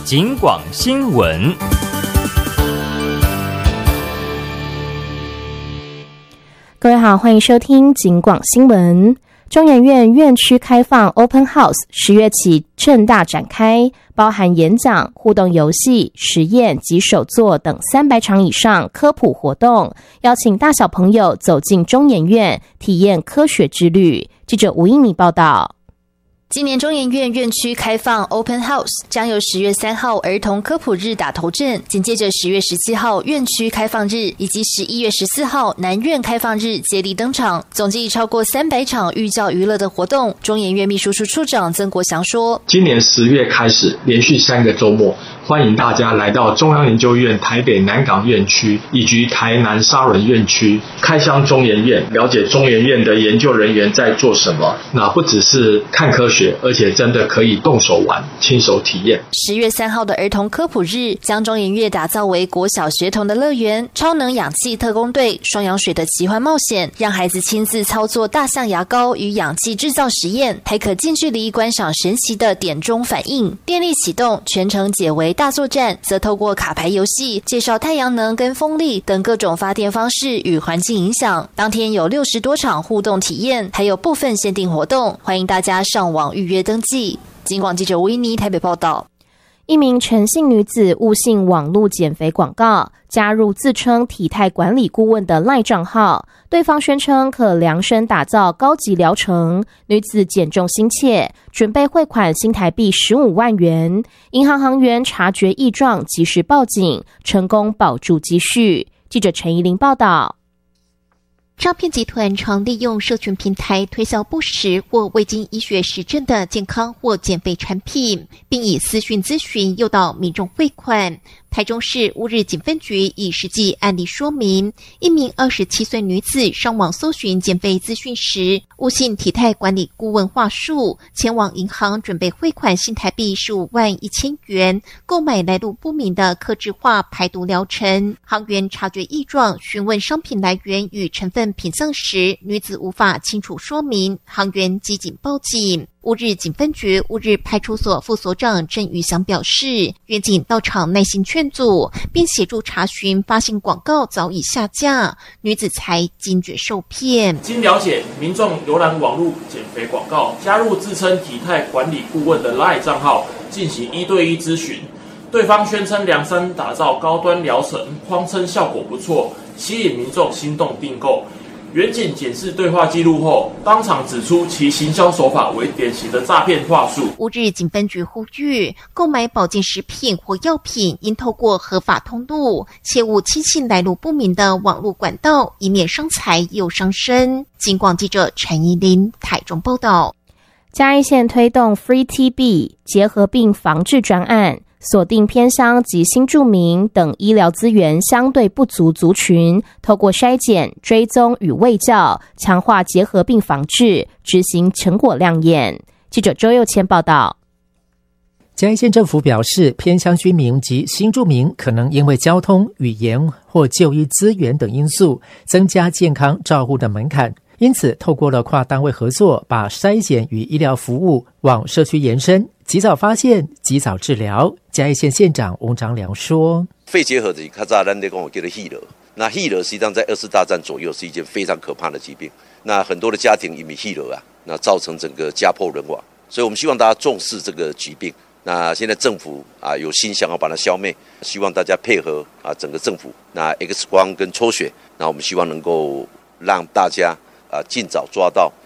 警广新闻。 各位好，欢迎收听警广新闻。中研院院区开放 Open House 10月起正大展开，包含演讲、互动游戏、实验及手作等300场以上科普活动，邀请大小朋友走进中研院，体验科学之旅。记者吴英妮报道。 今年中研院院区开放 Open House， 将由10月3号儿童科普日打头阵，紧接着10月17号院区开放日以及11月14号南院开放日接力登场，总计超过300场寓教于乐的活动。中研院秘书处处长曾国祥说， 今年10月开始连续3个周末，欢迎大家来到中央研究院台北南港院区以及台南沙仑院区，开箱中研院，了解中研院的研究人员在做什么。那不只是看科学，而且真的可以动手玩，亲手体验。 10月3号的儿童科普日，将中研院打造为国小学童的乐园，超能氧气特工队、双氧水的奇幻冒险，让孩子亲自操作大象牙膏与氧气制造实验，还可近距离观赏神奇的点钟反应。电力启动，全程解为大作战，则透过卡牌游戏介绍太阳能跟风力等各种发电方式与环境影响。当天有60多场互动体验，还有部分限定活动，欢迎大家上网预约登记。警广记者吴依妮台北报道。 一名陈姓女子误信网络减肥广告，加入自称体态管理顾问的赖账号，对方宣称可量身打造高级疗程，女子减重心切，准备汇款新台币15万元。银行行员察觉异状，及时报警，成功保住积蓄。记者陈怡玲报道。 诈骗集团常利用社群平台推销不实或未经医学实证的健康或减肥产品，并以私讯咨询诱导民众汇款。台中市乌日警分局以实际案例说明，一名27岁女子上网搜寻减肥资讯时，误信体态管理顾问话术，前往银行准备汇款新台币15万1000元，购买来路不明的客制化排毒疗程。行员察觉异状，询问商品来源与成分品相时，女子无法清楚说明，行员即警报警。乌日警分局乌日派出所副所长郑宇翔表示，员警到场耐心劝阻，并协助查询，发现广告早已下架，女子才惊觉受骗。 经了解，民众浏览网络减肥广告，加入自称体态管理顾问的 LINE 账号进行1对1咨询，对方宣称量身打造高端疗程，谎称效果不错，吸引民众心动订购。员警检视对话记录后，当场指出其行销手法为典型的诈骗话术。 乌日警分局呼吁，购买保健食品或药品应透过合法通路，切勿轻信来路不明的网络管道，以免伤财又伤身。警广记者陈怡琳台中报道。 嘉义县推动 Free TB 结核病防治专案，锁定偏乡及新住民等医疗资源相对不足族群，透过筛检、追踪与卫教，强化结核病防治，执行成果亮眼。记者周佑谦报道。 嘉义县政府表示，偏乡居民及新住民可能因为交通、语言或就医资源等因素，增加健康照护的门槛。因此，透过了跨单位合作，把筛检与医疗服务往社区延伸，及早发现、及早治疗。嘉义县县长翁章良说：“ 肺结核的较早咱在讲叫做肺疨，那肺疨实际上在2次大战左右是一件非常可怕的疾病。那很多的家庭因为肺疨那造成整个家破人亡，所以我们希望大家重视这个疾病。那现在政府有心想要把它消灭，希望大家配合整个政府。那 X 光跟抽血，那我们希望能够让大家尽早抓到